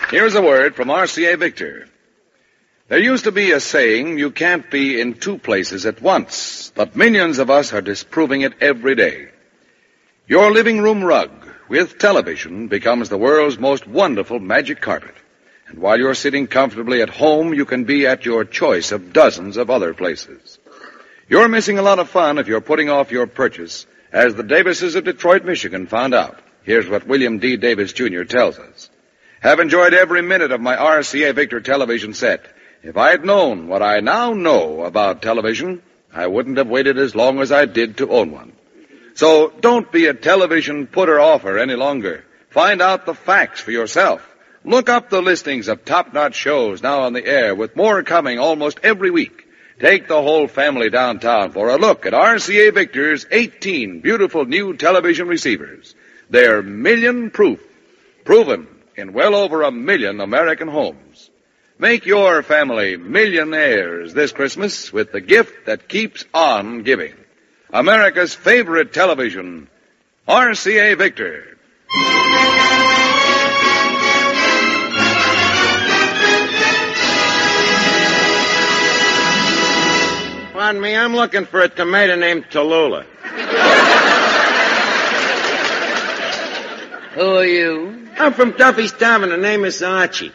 Here's a word from RCA Victor. There used to be a saying, you can't be in two places at once, but millions of us are disproving it every day. Your living room rug with television becomes the world's most wonderful magic carpet. And while you're sitting comfortably at home, you can be at your choice of dozens of other places. You're missing a lot of fun if you're putting off your purchase, as the Davises of Detroit, Michigan found out. Here's what William D. Davis, Jr. tells us. Have enjoyed every minute of my RCA Victor television set. If I had known what I now know about television, I wouldn't have waited as long as I did to own one. So don't be a television putter-offer any longer. Find out the facts for yourself. Look up the listings of top-notch shows now on the air, with more coming almost every week. Take the whole family downtown for a look at RCA Victor's 18 beautiful new television receivers. They're million-proof, proven in well over 1 million American homes. Make your family millionaires this Christmas with the gift that keeps on giving. America's favorite television, RCA Victor. Pardon me, I'm looking for a tomato named Tallulah. Who are you? I'm from Duffy's Tavern. The name is Archie.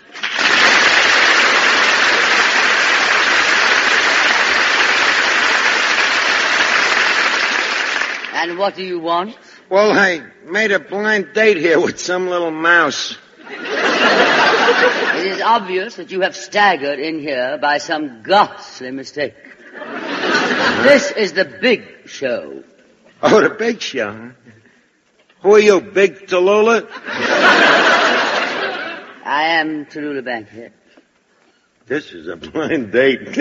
And what do you want? Well, I made a blind date here with some little mouse. It is obvious that you have staggered in here by some ghastly mistake. This is the big show. Oh, the big show, huh? Who are you, Big Tallulah? I am Tallulah Bankhead. This is a blind date.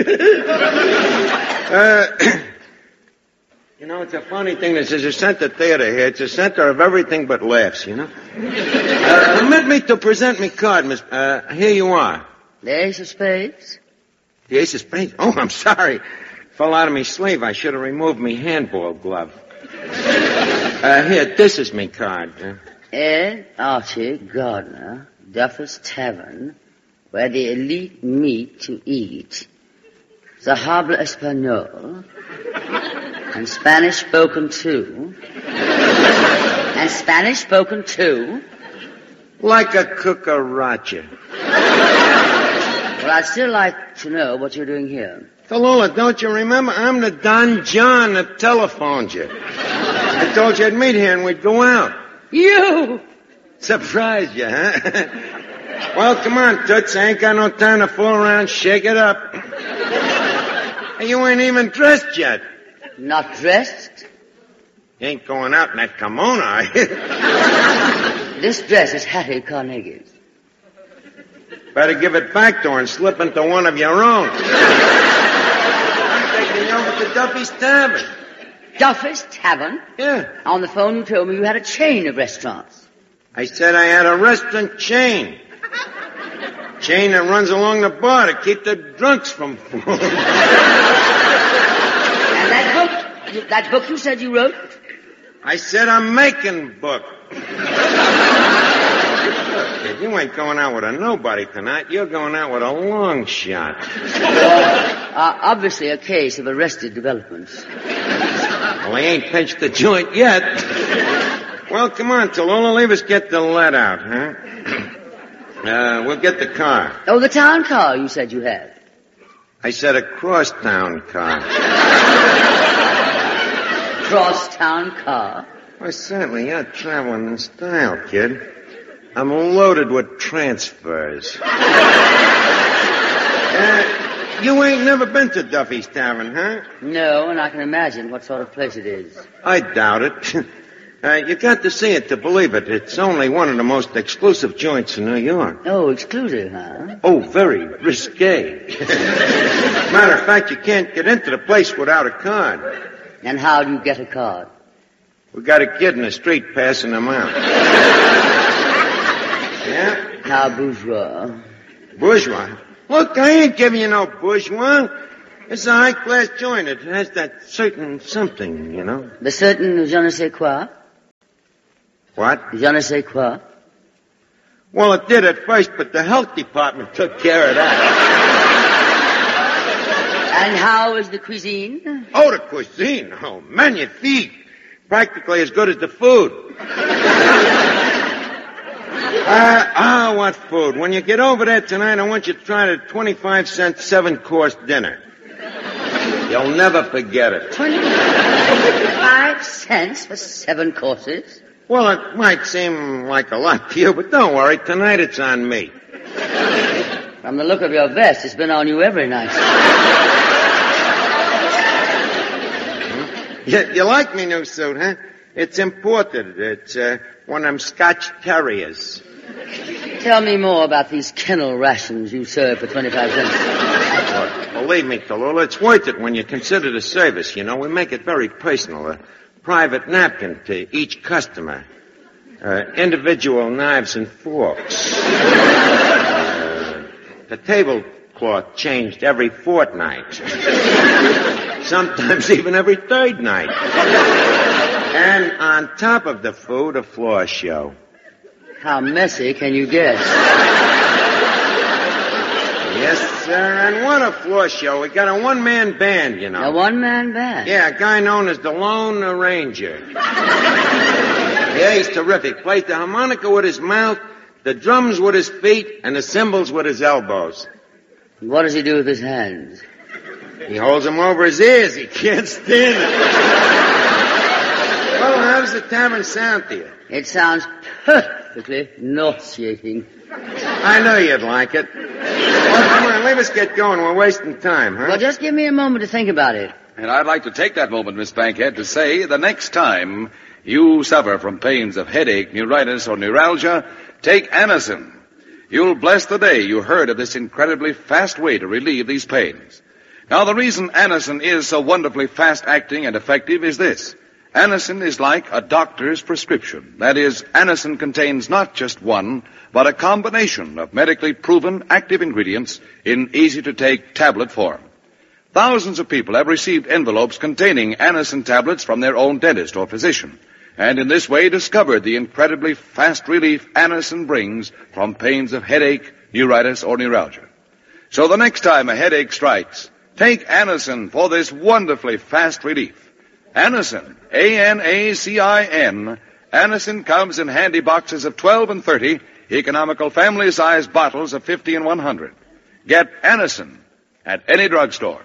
You know, it's a funny thing. This is a center theater here. It's a center of everything but laughs, you know. Permit me to present me card, Miss... here you are. The ace of spades? The ace of spades? Oh, I'm sorry. Fell out of me sleeve. I should have removed me handball glove. Here, this is me card. Ed Archie Gardner, Duffy's Tavern, where the elite meet to eat. The Habla Espanol... And Spanish spoken too. And Spanish spoken too. Like a cucaracha. Well, I'd still like to know what you're doing here. Tallulah, don't you remember? I'm the Don John that telephoned you. I told you I'd meet here and we'd go out. You! Surprised you, huh? Well, come on, Toots. I ain't got no time to fool around. Shake it up. Hey, you ain't even dressed yet. Not dressed? You ain't going out in that kimono, are you? This dress is Hattie Carnegie's. Better give it back to her and slip into one of your own. I'm taking you over to Duffy's Tavern. Duffy's Tavern? Yeah. On the phone you told me you had a chain of restaurants. I said I had a restaurant chain. Chain that runs along the bar to keep the drunks from falling. And that book you said you wrote? I said I'm making book. Kid, you ain't going out with a nobody tonight. You're going out with a long shot. Obviously a case of arrested developments. Well, he ain't pinched the joint yet. Well, come on, Tallulah, leave us get the lead out, huh? We'll get the car. Oh, the town car you said you had. I said a cross-town car. Cross-town car? Well, certainly, you're traveling in style, kid. I'm loaded with transfers. You ain't never been to Duffy's Tavern, huh? No, and I can imagine what sort of place it is. I doubt it. You got to see it to believe it. It's only one of the most exclusive joints in New York. Oh, exclusive, huh? Oh, very risque. Matter of fact, you can't get into the place without a card. And how do you get a card? We got a kid in the street passing them out. Yeah? How bourgeois. Bourgeois? Look, I ain't giving you no bourgeois. It's a high-class joint. It has that certain something, you know. The certain je ne sais quoi? What? Je ne sais quoi? Well, it did at first, but the health department took care of that. And how is the cuisine? Oh, the cuisine. Oh, magnifique. Practically as good as the food. What food? When you get over there tonight, I want you to try the 25-cent 7-course dinner. You'll never forget it. 25 cents for 7 courses? Well, it might seem like a lot to you, but don't worry. Tonight it's on me. From the look of your vest, it's been on you every night. You like me new suit, huh? It's imported. It's one of them Scotch Terriers. Tell me more about these kennel rations you serve for 25 cents. Believe me, Tallulah, it's worth it when you consider the service, you know. We make it very personal. A private napkin to each customer. Individual knives and forks. The tablecloth changed every fortnight. Sometimes even every third night. And on top of the food, a floor show. How messy can you get? Yes, sir. And what a floor show. We got a one-man band, you know. A one-man band? Yeah, a guy known as the Lone Arranger. Yeah, he's terrific. Plays the harmonica with his mouth, the drums with his feet, and the cymbals with his elbows. What does he do with his hands? He holds them over his ears. He can't stand it. Well, how does the tavern sound to you? It sounds perfectly nauseating. I know you'd like it. Well, come on, let us get going. We're wasting time, huh? Well, just give me a moment to think about it. And I'd like to take that moment, Miss Bankhead, to say the next time you suffer from pains of headache, neuritis, or neuralgia, take Anacin. You'll bless the day you heard of this incredibly fast way to relieve these pains. Now, the reason Anacin is so wonderfully fast-acting and effective is this. Anacin is like a doctor's prescription. That is, Anacin contains not just one, but a combination of medically proven active ingredients in easy-to-take tablet form. Thousands of people have received envelopes containing Anacin tablets from their own dentist or physician, and in this way discovered the incredibly fast relief Anacin brings from pains of headache, neuritis, or neuralgia. So the next time a headache strikes, take Anacin for this wonderfully fast relief. Anacin, A-N-A-C-I-N. Anacin comes in handy boxes of 12 and 30, economical family-sized bottles of 50 and 100. Get Anacin at any drugstore.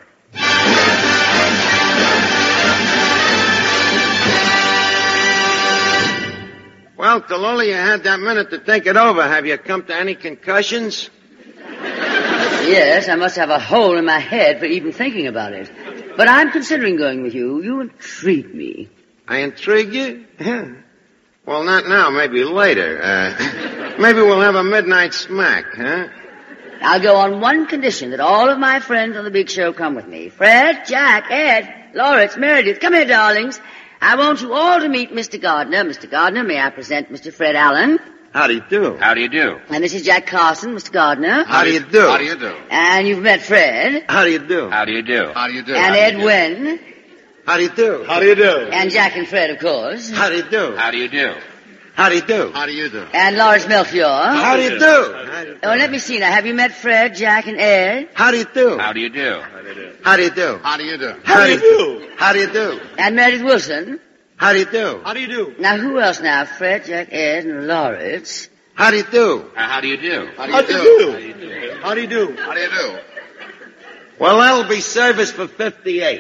Well, Tallulah, you had that minute to think it over. Have you come to any concussions? Yes, I must have a hole in my head for even thinking about it. But I'm considering going with you. You intrigue me. I intrigue you? Well, not now. Maybe later. Maybe we'll have a midnight smack, huh? I'll go on one condition, that all of my friends on the big show come with me. Fred, Jack, Ed, Lawrence, Meredith. Come here, darlings. I want you all to meet Mr. Gardner. Mr. Gardner, may I present Mr. Fred Allen? How do you do? How do you do? And this is Jack Carson, Mr. Gardner. How do you do? How do you do? And you've met Fred. How do you do? How do you do? How do you do? And Ed Wynn. How do you do? How do you do? And Jack and Fred, of course. How do you do? How do you do? How do you do? How do you do? And Lawrence Melchior. How do you do? Oh, let me see now. Have you met Fred, Jack, and Ed? How do you do? How do you do? How do you do? How do you do? How do you do? How do you do? And Meredith Wilson. How do you do? How do you do? Now, who else now? Fred, Jack, Ed, and Lawrence. How do you do? How do you do? How How do do you you do? do? How do you do? How do you do? Well, that'll be service for 58.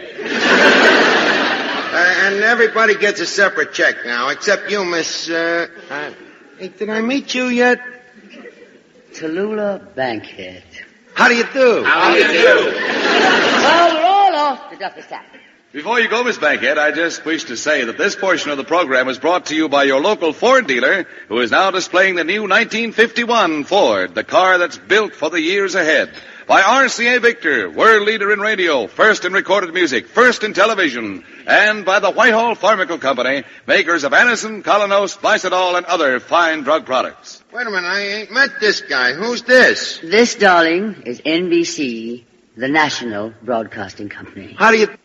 And everybody gets a separate check now, except you, Miss, hey, did I meet you yet? Tallulah Bankhead. How do you do? How do you do? Well, we're all off to Duffy's Tavern. Before you go, Miss Bankhead, I just wish to say that this portion of the program is brought to you by your local Ford dealer, who is now displaying the new 1951 Ford, the car that's built for the years ahead. By RCA Victor, world leader in radio, first in recorded music, first in television, and by the Whitehall Pharmaceutical Company, makers of Anacin, Colonos, Lysadol, and other fine drug products. Wait a minute, I ain't met this guy. Who's this? This, darling, is NBC, the National Broadcasting Company. How do you...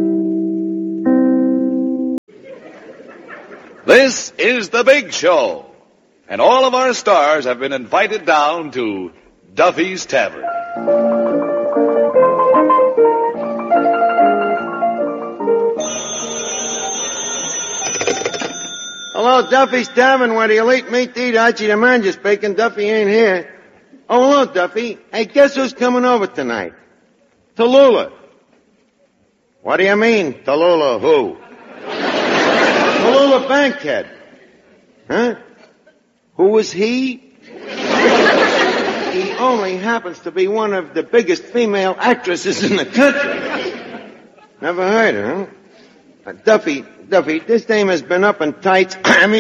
This is The Big Show. and all of our stars have been invited down to Duffy's Tavern. Hello, Duffy's Tavern, where the elite meat to eat. Archie the manager speaking. Duffy ain't here. Oh, hello, Duffy. Hey, guess who's coming over tonight? Tallulah. What do you mean, Tallulah who? Tallulah Bankhead. Huh? Who is he? He only happens to be one of the biggest female actresses in the country. Never heard her, huh? Duffy, this dame has been up in lights.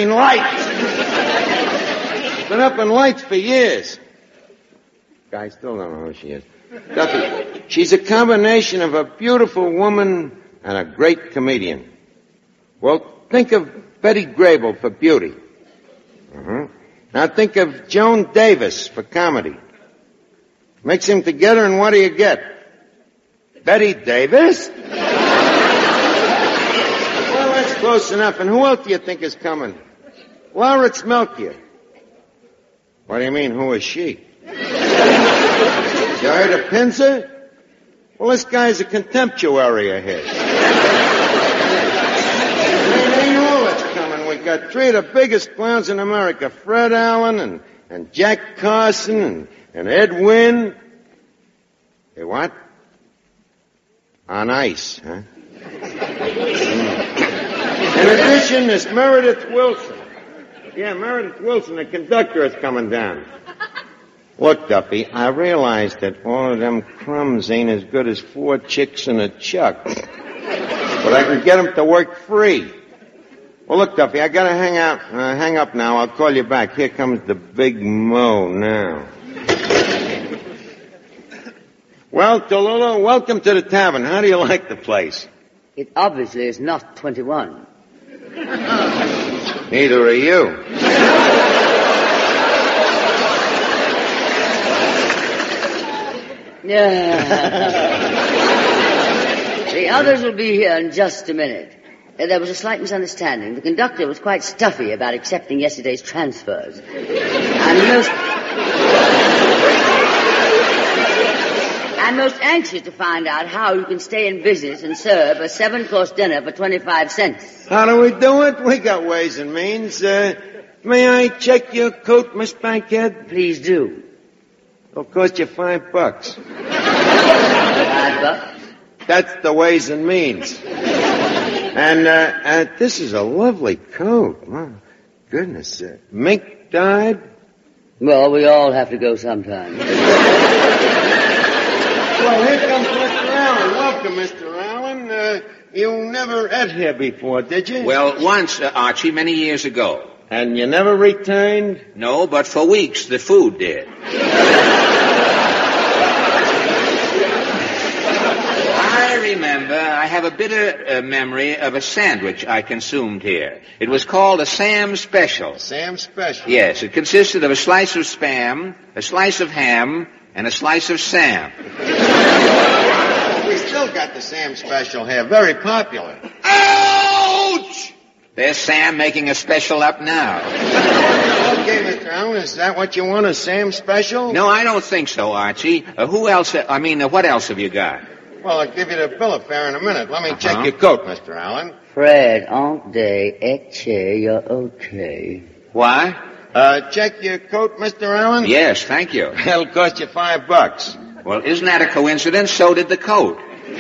Been up in lights for years. Guys still don't know who she is. Duffy, she's a combination of a beautiful woman and a great comedian. Well, think of Betty Grable for beauty. Now think of Joan Davis for comedy. Mix them together and what do you get? Betty Davis? Well, that's close enough. And who else do you think is coming? Lawrence Melchior. What do you mean, who is she? You heard of Pinzer? Well, this guy's a contemptuary of his. Ain't all that's coming. We got three of the biggest clowns in America. Fred Allen and Jack Carson and Ed Wynn. Hey, what? On ice, huh? In addition, there's Meredith Wilson. Yeah, Meredith Wilson, the conductor, is coming down. Look, Duffy, I realize that all of them crumbs ain't as good as 4 chicks and a chuck. But I can get them to work free. Well, look, Duffy, I gotta hang up now. I'll call you back. Here comes the big mo now. Well, Tallulah, welcome to the tavern. How do you like the place? It obviously is not 21. Neither are you. The others will be here in just a minute. There was a slight misunderstanding. The conductor was quite stuffy about accepting yesterday's transfers. I'm most anxious to find out how you can stay in business and serve a 7-course dinner for 25 cents. How do we do it? We got ways and means. May I check your coat, Miss Bankhead? Please do. It'll cost you $5. $5? That's the ways and means. And this is a lovely coat. My goodness. Mink dyed? Well, we all have to go sometime. Well, here comes Mr. Allen. Welcome, Mr. Allen. You never ate here before, did you? Well, once, Archie, many years ago. And you never returned? No, but for weeks the food did. I remember, I have a bitter memory of a sandwich I consumed here. It was called a Sam Special. Sam Special? Yes, it consisted of a slice of Spam, a slice of ham, and a slice of Sam. We still got the Sam Special here. Very popular. Ouch! There's Sam making a special up now. Okay, Mr. Allen, is that what you want, a Sam Special? No, I don't think so, Archie. What else have you got? Well, I'll give you the bill of fare in a minute. Let me check your coat, Mr. Allen. Fred, aren't they etche, you're okay. Why? Check your coat, Mr. Allen? Yes, thank you. It'll cost you $5. Well, isn't that a coincidence? So did the coat.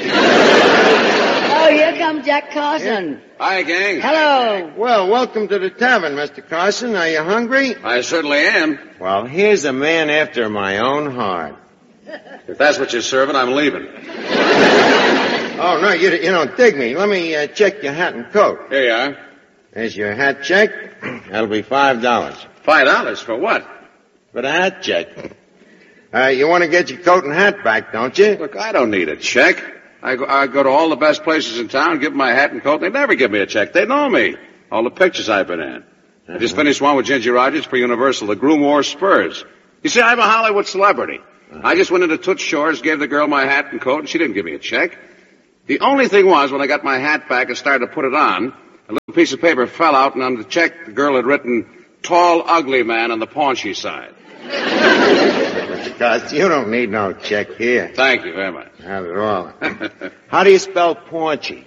Oh, here comes Jack Carson. Yeah. Hi, gang. Hello. Well, welcome to the tavern, Mr. Carson. Are you hungry? I certainly am. Well, here's a man after my own heart. If that's what you're serving, I'm leaving. Oh, no, you don't dig me. Let me check your hat and coat. Here you are. There's your hat check. That'll be $5. $5 for what? For the hat check. You want to get your coat and hat back, don't you? Look, I don't need a check. I go to all the best places in town, give them my hat and coat. They never give me a check. They know me. All the pictures I've been in. I just finished one with Ginger Rogers for Universal, the Groom Wore Spurs. You see, I'm a Hollywood celebrity. I just went into Toots Shores, gave the girl my hat and coat, and she didn't give me a check. The only thing was, when I got my hat back and started to put it on, a little piece of paper fell out, and on the check, the girl had written, tall, ugly man on the paunchy side. Mr. Carson, you don't need no check here. Thank you very much. Not at all. How do you spell paunchy?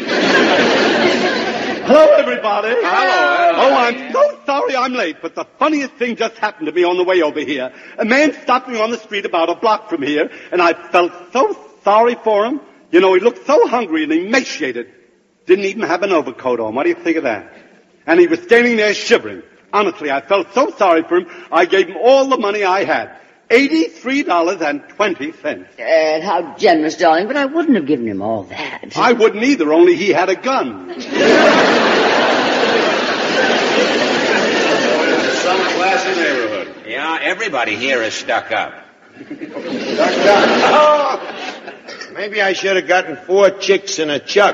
Hello, everybody. Hello. Oh, I'm so sorry I'm late, but the funniest thing just happened to me on the way over here. A man stopped me on the street about a block from here, and I felt so sorry for him. You know, he looked so hungry and emaciated. Didn't even have an overcoat on. What do you think of that? And he was standing there shivering. Honestly, I felt so sorry for him, I gave him all the money I had. $83.20. Ed, how generous, darling, but I wouldn't have given him all that. I wouldn't either, only he had a gun. Some classy neighborhood. Yeah, everybody here is stuck up. Oh, maybe I should have gotten 4 chicks in a chuck.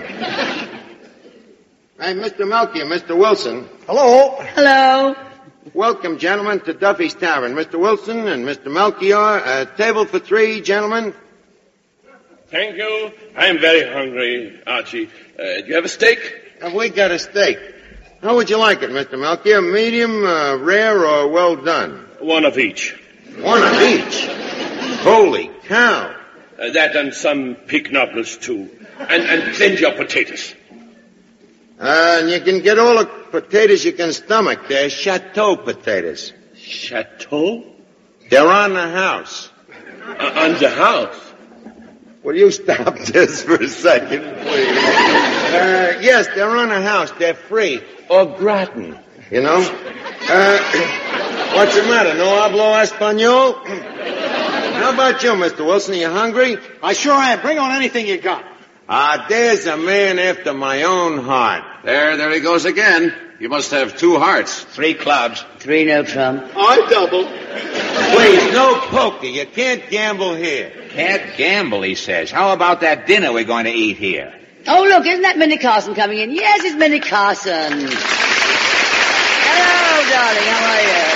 Hey, Mr. Melky and Mr. Wilson. Hello. Hello. Welcome, gentlemen, to Duffy's Tavern. Mr. Wilson and Mr. Melchior, a table for 3, gentlemen. Thank you. I'm very hungry, Archie. Do you have a steak? Have we got a steak? How would you like it, Mr. Melchior? Medium, rare, or well done? One of each. One of each. Holy cow. That and some pig nubblers, too. And send your potatoes. And you can get all the potatoes you can stomach. They're chateau potatoes. Chateau? They're on the house. On the house? Will you stop this for a second, please? Yes, they're on the house. They're free. Au gratin, you know? What's the matter? No hablo español? How about you, Mr. Wilson? Are you hungry? I sure am. Bring on anything you got. There's a man after my own heart. There he goes again. You must have 2 hearts. 3 clubs. 3 no trump. I double. Please, no poker. You can't gamble here. Can't gamble, he says. How about that dinner we're going to eat here? Oh, look, isn't that Minnie Carson coming in? Yes, it's Minnie Carson. Hello, darling. How are you?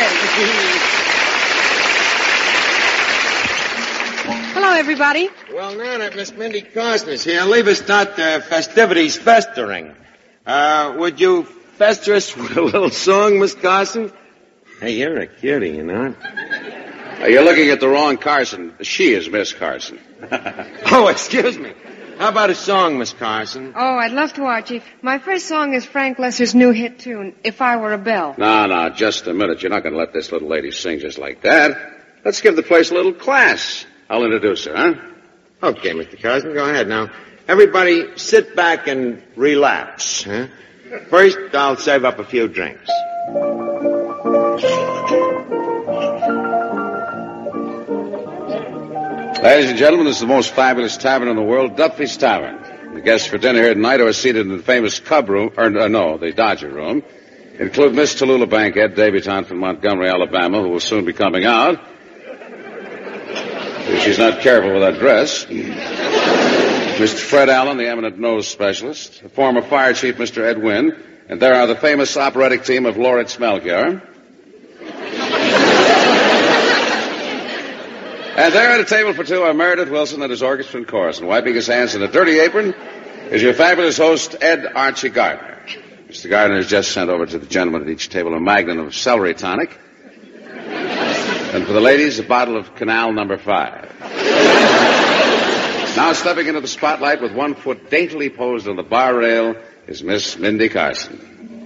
Come in. Hello, everybody. Well, now that Miss Mindy Carson is here, leave us start the festivities festering. Would you fester us with a little song, Miss Carson? Hey, you're a cutie, you know. You're looking at the wrong Carson. She is Miss Carson. Oh, excuse me. How about a song, Miss Carson? Oh, I'd love to, Archie. My first song is Frank Lesser's new hit tune, If I Were a Bell. No, just a minute. You're not going to let this little lady sing just like that. Let's give the place a little class. I'll introduce her, huh? Okay, Mr. Carson, go ahead now. Everybody sit back and relax, huh? First, I'll save up a few drinks. Ladies and gentlemen, this is the most fabulous tavern in the world, Duffy's Tavern. The guests for dinner here tonight are seated in the famous Cub Room, the Dodger Room. Include Miss Tallulah Bankhead, debutante from Montgomery, Alabama, who will soon be coming out. If she's not careful with that dress. Mr. Fred Allen, the eminent nose specialist. The former fire chief, Mr. Ed Wynn. And there are the famous operatic team of Lauritz Melchior. And there at a table for 2 are Meredith Wilson and his orchestra and chorus. And wiping his hands in a dirty apron is your fabulous host, Ed Archie Gardner. Mr. Gardner has just sent over to the gentlemen at each table a magnum of celery tonic. And for the ladies, a bottle of Canal No. 5. Now stepping into the spotlight with 1 foot daintily posed on the bar rail is Miss Mindy Carson.